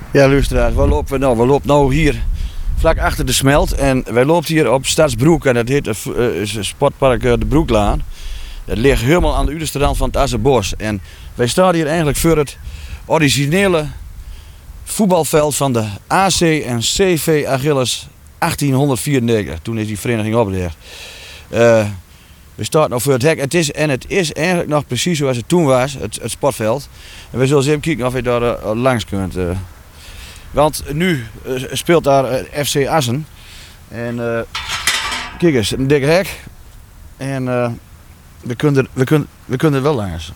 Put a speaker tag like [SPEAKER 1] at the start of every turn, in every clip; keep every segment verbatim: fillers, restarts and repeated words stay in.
[SPEAKER 1] Ja, luisteraars, we lopen nou? We lopen nou hier vlak achter de Smelt en wij lopen hier op Stadsbroek en dat heet het uh, sportpark uh, de Broeklaan. Dat ligt helemaal aan de uiterste rand van het Assenbos en wij staan hier eigenlijk voor het originele voetbalveld van de A C en C V Achilles achttienhonderdvierennegentig. Toen is die vereniging opgericht. Uh, we staan nog voor het hek. Het is, en het is eigenlijk nog precies zoals het toen was, het, het sportveld. En we zullen eens even kijken of je daar uh, langs kunt. Uh. Want nu uh, speelt daar uh, F C Assen. En uh, kijk eens, een dikke hek. En uh, we, kunnen, we, kunnen, we kunnen er wel langs.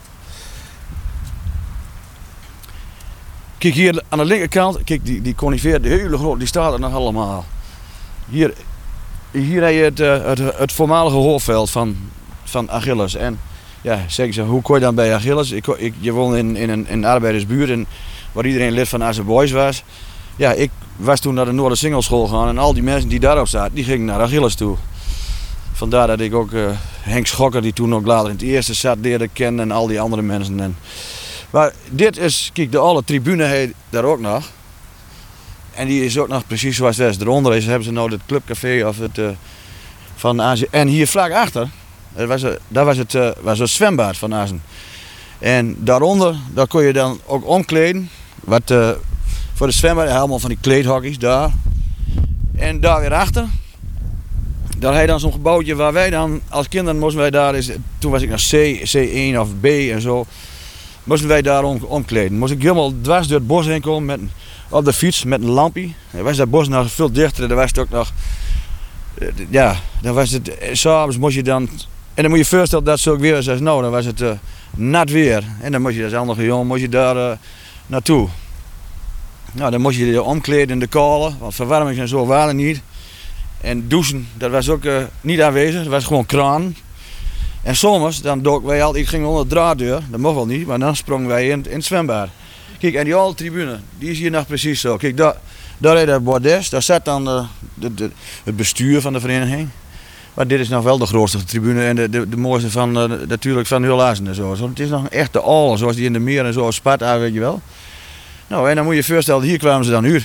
[SPEAKER 1] Kijk hier aan de linkerkant, kijk die, die conifeer, die hele grote, die staat er nog allemaal. Hier, hier heb je het, uh, het, het voormalige hoofdveld van, van Achilles. En ja, zeg ze, hoe kon je dan bij Achilles? Ik, ik, je woonde in, in, een, in een arbeidersbuurt en waar iedereen lid van Assen Boys was. Ja, ik was toen naar de Noordersingelschool gegaan en al die mensen die daarop zaten, die gingen naar Achilles toe. Vandaar dat ik ook uh, Henk Schokker, die toen ook later in het eerste zat, leerde kennen en al die andere mensen. En, maar dit is, kijk, de alle tribune heet daar ook nog. En die is ook nog precies zoals het is. Daaronder is, hebben ze nou het clubcafé of het uh, van Azen. En hier vlak achter, daar was het, daar was het, uh, was het zwembad van Azen. En daaronder, daar kon je dan ook omkleden. Wat uh, voor de zwembad, helemaal van die kleedhokjes daar. En daar weer achter, daar had je dan zo'n gebouwtje waar wij dan, als kinderen moesten wij daar, is, toen was ik naar C, C één of B en zo. Moesten wij daar om, omkleden. Moest ik helemaal dwars door het bos heen komen met, op de fiets met een lampje. Dan was dat bos nog veel dichter. Dan was het ook nog. Ja, dan was het. S'avonds moest je dan. En dan moet je je voorstellen dat zo ook weer was. Nou, dan was het uh, nat weer. En dan moest je als andere jongen moest je daar uh, naartoe. Nou, dan moest je je omkleden in de koude. Want verwarming en zo waren niet. En douchen, dat was ook uh, niet aanwezig. Dat was gewoon kraan. En zomers, dan dook wij altijd, ik ging onder de draaddeur, dat mocht wel niet, maar dan sprongen wij in, in het zwembad. Kijk, en die oude tribune, die is hier nog precies zo. Kijk, daar, daar is het bordes, daar zat dan uh, de, de, het bestuur van de vereniging. Maar dit is nog wel de grootste tribune en de, de, de mooiste van, uh, natuurlijk van heel Assen en zo. Het is nog een echte oude, zoals die in de meer en zo, Sparta, weet je wel. Nou, en dan moet je je voorstellen, hier kwamen ze dan uit.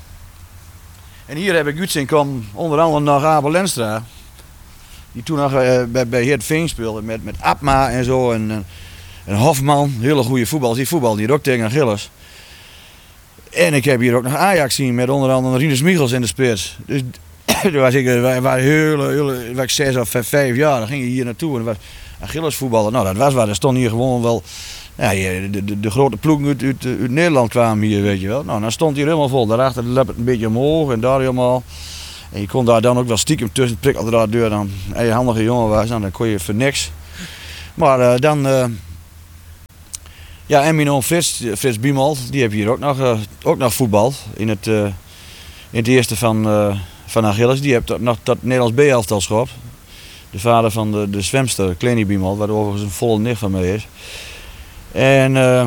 [SPEAKER 1] En hier heb ik uitzien komen, onder andere naar Abel Lenstra. Die toen nog uh, bij, bij Heert Veen speelde met, met Abma en zo. En, en, en Hofman, hele goede voetbal. Die voetbal die ook tegen Achilles. En ik heb hier ook nog Ajax zien met onder andere Rinus Michels in de spits. Dus toen was ik, wij waren heel, heel, was ik zes of vijf jaar, dan ging je hier naartoe. En was Achilles voetballen. Nou, dat was waar. Er stond hier gewoon wel. Ja, de, de, de grote ploegen uit, uit, uit Nederland kwamen hier, weet je wel. Nou, dan stond hier helemaal vol. Daarachter liep het een beetje omhoog en daar helemaal. En je kon daar dan ook wel stiekem tussen het prikkeldraad deur dan. En je handige jongen was, dan kon je voor niks. Maar uh, dan. Uh, ja, en mijn oom Frits, Frits Biemald, die heeft hier ook nog, uh, ook nog voetbal. In het, uh, in het eerste van, uh, van Achilles. Die heeft nog dat Nederlands B-elftal schopt. De vader van de, de zwemster, Klenie Biemald, waar overigens een volle nicht van mij is. En. Uh,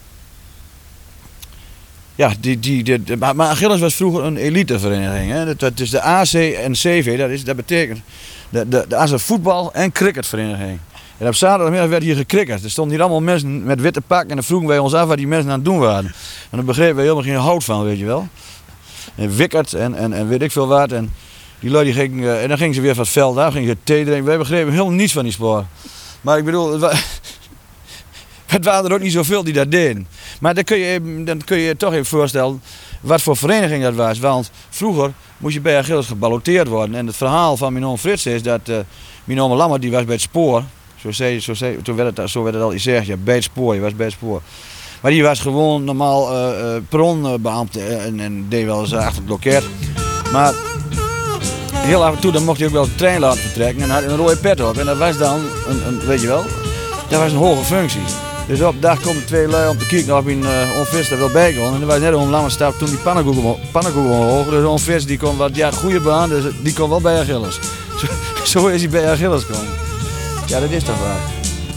[SPEAKER 1] Ja, die, die, die, die, maar Achilles was vroeger een elitevereniging. Hè? Dat, dat is de A C en C V, dat, is, dat betekent de, de, de Assen voetbal- en cricketvereniging. En op zaterdagmiddag werd hier gecricket. Er stonden hier allemaal mensen met witte pakken en dan vroegen wij ons af wat die mensen aan het doen waren. En daar begrepen wij helemaal geen hout van, weet je wel. En wicket en, en, en weet ik veel wat. En, die lui die ging, uh, en dan gingen ze weer van het veld af, gingen ze thee drinken. Wij begrepen helemaal niets van die sport. Maar ik bedoel, het, wa het waren er ook niet zoveel die dat deden. Maar dan kun, je, dan kun je je toch even voorstellen wat voor vereniging dat was. Want vroeger moest je bij Achilles geballoteerd worden. En het verhaal van mijn oom Frits is dat uh, mijn oom Lammer die was bij het spoor. Zo, zei, zo, zei, toen werd het, zo werd het al gezegd, ja, bij het spoor, je was bij het spoor. Maar die was gewoon normaal uh, uh, perronbeambte en, en deed wel eens achter het loket. Maar heel af en toe dan mocht hij ook wel de trein laten vertrekken en had een rode pet op. En dat was dan, een, een, weet je wel, dat was een hoge functie. Dus op dag komen twee lui om te kijken of mijn uh, onvis er wel bij kon. En er was net een lange stap toen die pannenkoeken omhoog. Dus onvis die kon wat, ja, goede baan, dus die kon wel bij Achilles. Zo, zo is hij bij Achilles gekomen. Ja, dat is toch waar.